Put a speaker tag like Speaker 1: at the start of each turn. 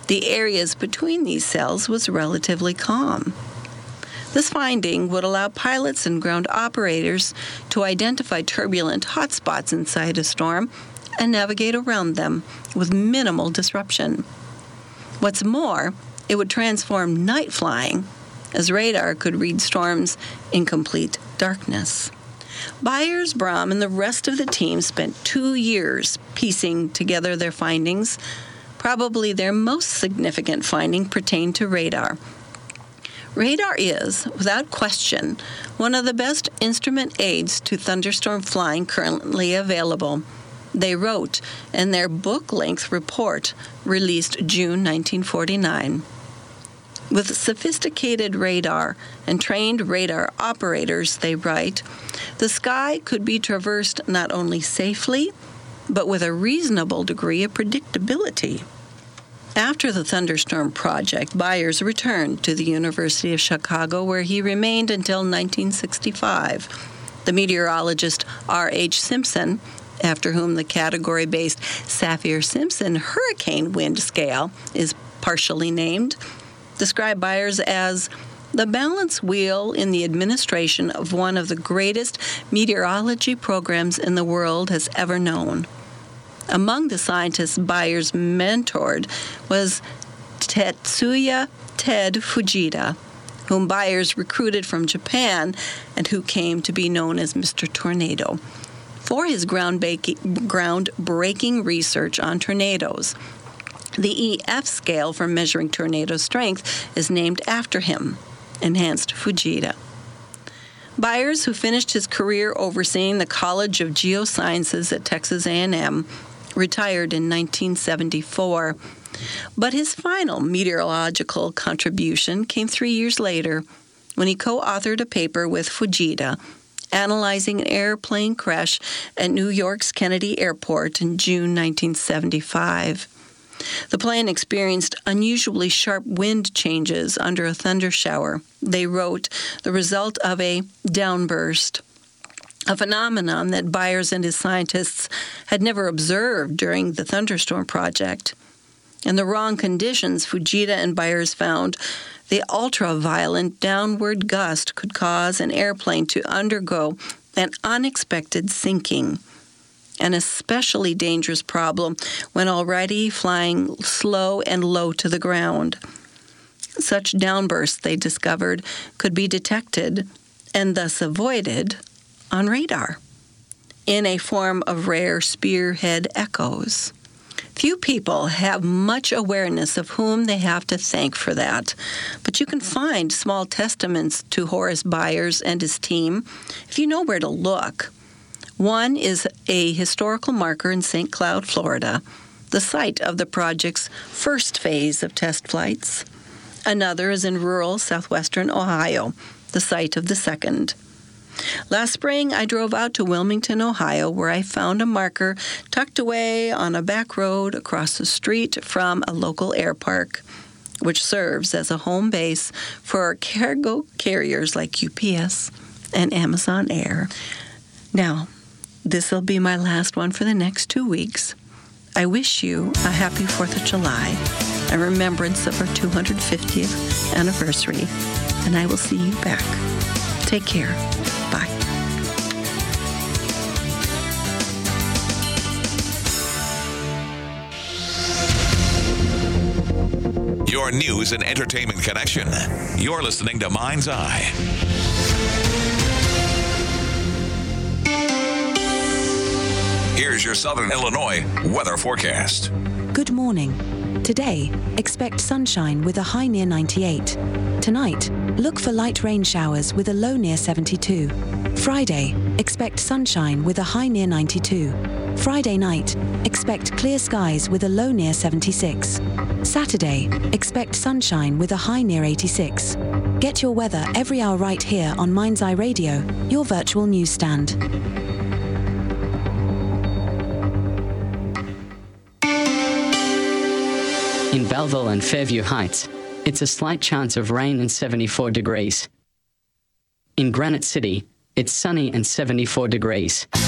Speaker 1: The areas between these cells was relatively calm. This finding would allow pilots and ground operators to identify turbulent hotspots inside a storm and navigate around them with minimal disruption. What's more, it would transform night flying, as radar could read storms in complete darkness. Byers, Brahm, and the rest of the team spent 2 years piecing together their findings. Probably their most significant finding pertained to radar. Radar is, without question, one of the best instrument aids to thunderstorm flying currently available, they wrote in their book-length report released June 1949. With sophisticated radar and trained radar operators, they write, the sky could be traversed not only safely, but with a reasonable degree of predictability. After the thunderstorm project, Byers returned to the University of Chicago, where he remained until 1965. The meteorologist R.H. Simpson, after whom the category-based Saffir-Simpson hurricane wind scale is partially named, described Byers as the balance wheel in the administration of one of the greatest meteorology programs in the world has ever known. Among the scientists Byers mentored was Tetsuya Ted Fujita, whom Byers recruited from Japan and who came to be known as Mr. Tornado, for his groundbreaking research on tornadoes. The EF scale for measuring tornado strength is named after him, enhanced Fujita. Byers, who finished his career overseeing the College of Geosciences at Texas A&M, retired in 1974. But his final meteorological contribution came 3 years later when he co-authored a paper with Fujita analyzing an airplane crash at New York's Kennedy Airport in June 1975. The plane experienced unusually sharp wind changes under a thunder shower. They wrote, the result of a downburst, a phenomenon that Byers and his scientists had never observed during the thunderstorm project. In the wrong conditions, Fujita and Byers found the ultra-violent downward gust could cause an airplane to undergo an unexpected sinking, an especially dangerous problem when already flying slow and low to the ground. Such downbursts, they discovered, could be detected and thus avoided on radar in a form of rare spearhead echoes. Few people have much awareness of whom they have to thank for that, but you can find small testaments to Horace Byers and his team if you know where to look. One is a historical marker in St. Cloud, Florida, the site of the project's first phase of test flights. Another is in rural southwestern Ohio, the site of the second. Last spring, I drove out to Wilmington, Ohio, where I found a marker tucked away on a back road across the street from a local air park, which serves as a home base for cargo carriers like UPS and Amazon Air. Now, this will be my last one for the next 2 weeks. I wish you a happy 4th of July, a remembrance of our 250th anniversary, and I will see you back. Take care. Bye.
Speaker 2: Your news and entertainment connection. You're listening to Mind's Eye. Here's your Southern Illinois weather forecast.
Speaker 3: Good morning. Today, expect sunshine with a high near 98. Tonight, look for light rain showers with a low near 72. Friday, expect sunshine with a high near 92. Friday night, expect clear skies with a low near 76. Saturday, expect sunshine with a high near 86. Get your weather every hour right here on Mind's Eye Radio, your virtual newsstand.
Speaker 4: In Belleville and Fairview Heights, it's a slight chance of rain and 74 degrees. In Granite City, it's sunny and 74 degrees.